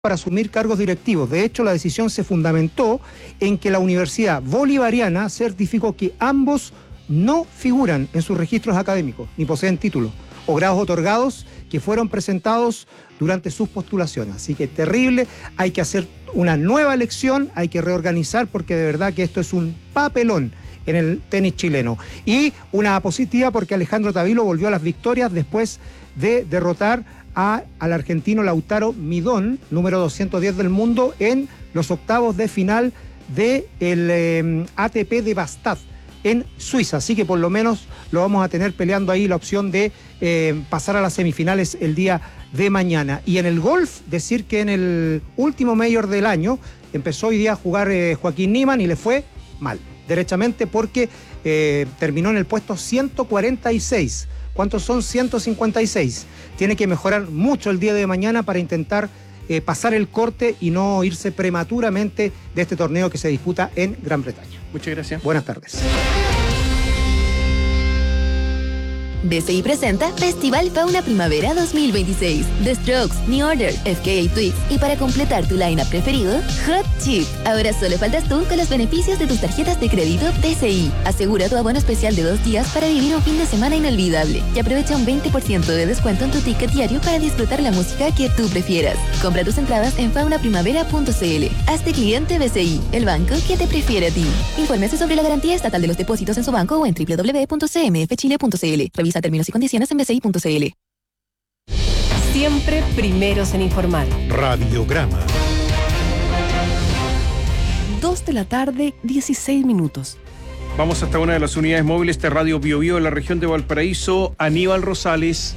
para asumir cargos directivos. De hecho, la decisión se fundamentó en que la Universidad Bolivariana certificó que ambos no figuran en sus registros académicos, ni poseen títulos o grados otorgados que fueron presentados durante sus postulaciones. Así que terrible, hay que hacer una nueva elección, hay que reorganizar, porque de verdad que esto es un papelón en el tenis chileno. Y una positiva porque Alejandro Tavilo volvió a las victorias después de derrotar al argentino Lautaro Midón, número 210 del mundo, en los octavos de final del ATP de Bastad en Suiza. Así que por lo menos lo vamos a tener peleando ahí la opción de pasar a las semifinales el día de mañana. Y en el golf, decir que en el último Major del año empezó hoy día a jugar Joaquín Niemann y le fue mal, derechamente, porque terminó en el puesto 146. ¿Cuántos son? 156. Tiene que mejorar mucho el día de mañana para intentar pasar el corte y no irse prematuramente de este torneo que se disputa en Gran Bretaña. Muchas gracias. Buenas tardes. BCI presenta Festival Fauna Primavera 2026. The Strokes, New Order, FKA Twigs y para completar tu line-up preferido, Hot Chip. Ahora solo faltas tú con los beneficios de tus tarjetas de crédito BCI. Asegura tu abono especial de 2 días para vivir un fin de semana inolvidable y aprovecha un 20% de descuento en tu ticket diario para disfrutar la música que tú prefieras. Compra tus entradas en faunaprimavera.cl. Hazte cliente BCI, el banco que te prefiere a ti. Infórmese sobre la garantía estatal de los depósitos en su banco o en www.cmfchile.cl. Revisa términos y condiciones en bci.cl. Siempre primeros en informar. Radiograma. 2:16 p.m. Vamos hasta una de las unidades móviles de Radio Biobío en la región de Valparaíso. Aníbal Rosales.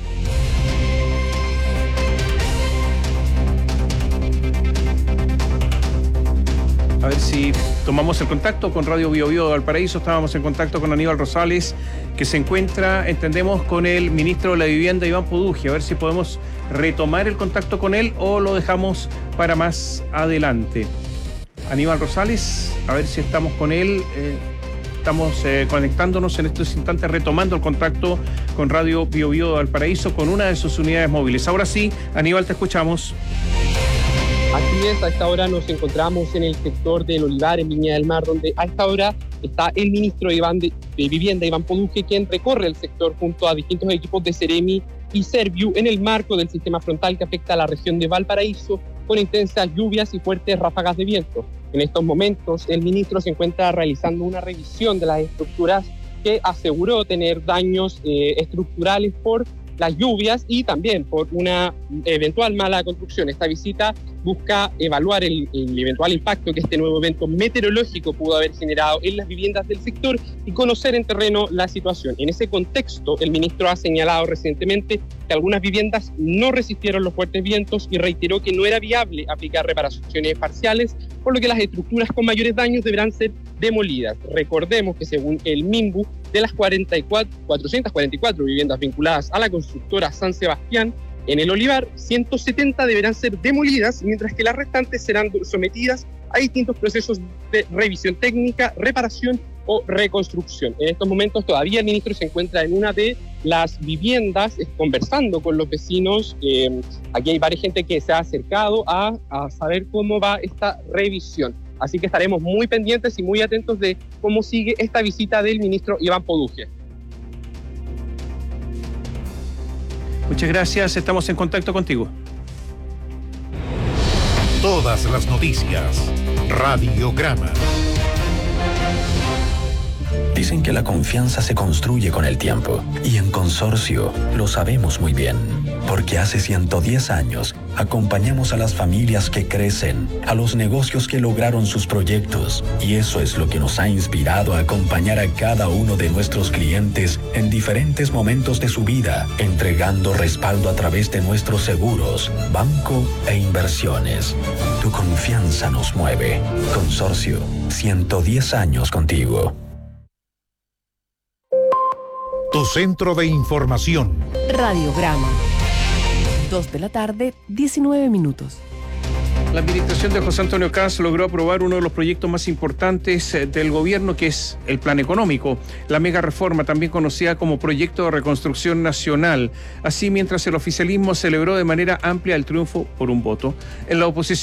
A ver si tomamos el contacto con Radio Biobío de Valparaíso. Estábamos en contacto con Aníbal Rosales, que se encuentra, entendemos, con el ministro de la Vivienda, Iván Poduje. A ver si podemos retomar el contacto con él o lo dejamos para más adelante. Aníbal Rosales, a ver si estamos con él. Estamos conectándonos en estos instantes, retomando el contacto con Radio Biobío de Valparaíso, con una de sus unidades móviles. Ahora sí, Aníbal, te escuchamos. Así es, a esta hora nos encontramos en el sector del Olivar, en Viña del Mar, donde a esta hora está el ministro de Vivienda, Iván Poduje, quien recorre el sector junto a distintos equipos de Ceremi y Serviu en el marco del sistema frontal que afecta a la región de Valparaíso, con intensas lluvias y fuertes ráfagas de viento. En estos momentos, el ministro se encuentra realizando una revisión de las estructuras que aseguró tener daños estructurales por las lluvias y también por una eventual mala construcción. Esta visita busca evaluar el eventual impacto que este nuevo evento meteorológico pudo haber generado en las viviendas del sector y conocer en terreno la situación. En ese contexto, el ministro ha señalado recientemente que algunas viviendas no resistieron los fuertes vientos y reiteró que no era viable aplicar reparaciones parciales, por lo que las estructuras con mayores daños deberán ser demolidas. Recordemos que según el MIMBU, de las 444 viviendas vinculadas a la constructora San Sebastián, en el Olivar, 170 deberán ser demolidas, mientras que las restantes serán sometidas a distintos procesos de revisión técnica, reparación o reconstrucción. En estos momentos todavía el ministro se encuentra en una de las viviendas conversando con los vecinos. Aquí hay varias gente que se ha acercado a saber cómo va esta revisión. Así que estaremos muy pendientes y muy atentos de cómo sigue esta visita del ministro Iván Poduje. Muchas gracias, estamos en contacto contigo. Todas las noticias. Radiograma. Dicen que la confianza se construye con el tiempo y en Consorcio lo sabemos muy bien, porque hace 110 años acompañamos a las familias que crecen, a los negocios que lograron sus proyectos, y eso es lo que nos ha inspirado a acompañar a cada uno de nuestros clientes en diferentes momentos de su vida, entregando respaldo a través de nuestros seguros, banco e inversiones. Tu confianza nos mueve. Consorcio, 110 años contigo. Tu centro de información. Radiograma. 2:19 p.m. La administración de José Antonio Kast logró aprobar uno de los proyectos más importantes del gobierno, que es el Plan Económico, la mega reforma, también conocida como Proyecto de Reconstrucción Nacional. Así, mientras el oficialismo celebró de manera amplia el triunfo por un voto, en la oposición